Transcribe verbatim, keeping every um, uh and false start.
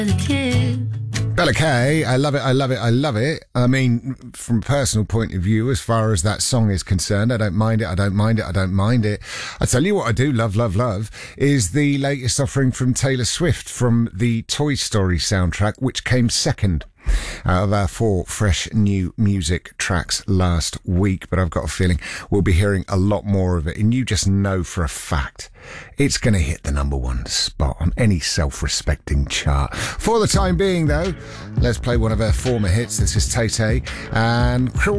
Bella Kay, I love it, I love it, I love it. I mean, from a personal point of view, as far as that song is concerned, I don't mind it, I don't mind it, I don't mind it. I tell you what I do love, love, love, is the latest offering from Taylor Swift from the Toy Story soundtrack, which came second out of our four fresh new music tracks last week. But I've got a feeling we'll be hearing a lot more of it, and you just know for a fact it's going to hit the number one spot on any self-respecting chart. For the time being, though, let's play one of her former hits. This is Tay Tay and Cruel